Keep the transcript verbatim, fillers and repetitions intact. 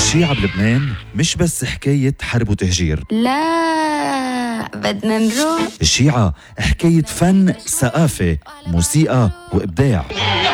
الشيعة بلبنان مش بس حكاية حرب وتهجير، لا بدنا نروح. الشيعة حكاية فن، ثقافة، موسيقى وإبداع.